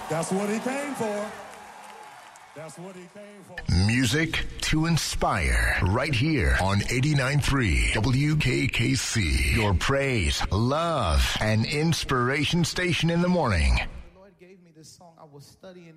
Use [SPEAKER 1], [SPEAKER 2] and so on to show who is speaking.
[SPEAKER 1] That's what he came for. That's what he came for.
[SPEAKER 2] Music to inspire right here on 89.3 WKKC. Your praise, love, and inspiration station in the morning.
[SPEAKER 3] The Lord gave me this song. I was studying